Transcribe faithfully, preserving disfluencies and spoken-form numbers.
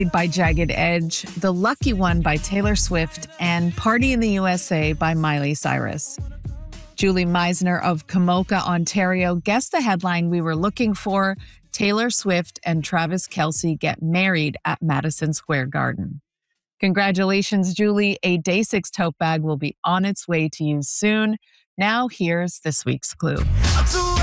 by Jagged Edge, The Lucky One by Taylor Swift, and Party in the U S A by Miley Cyrus. Julie Meisner of Komoka, Ontario, guessed the headline we were looking for: Taylor Swift and Travis Kelce get married at Madison Square Garden. Congratulations, Julie. A Day six tote bag will be on its way to you soon. Now here's this week's clue.